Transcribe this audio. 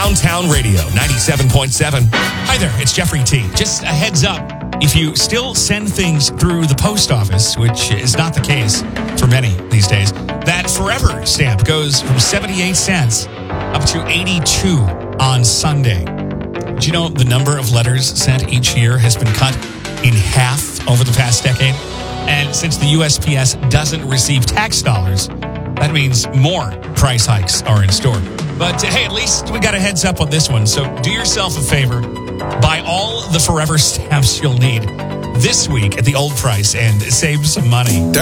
Downtown Radio, 97.7. Hi there, it's Jeffrey T. Just a heads up, if you still send things through the post office, which is not the case for many these days, that Forever stamp goes from 78 cents up to 82 on Sunday. Do you know the number of letters sent each year has been cut in half over the past decade? And since the USPS doesn't receive tax dollars, that means more price hikes are in store. But hey, at least we got a heads up on this one. So do yourself a favor. Buy all the Forever stamps you'll need this week at the old price and save some money.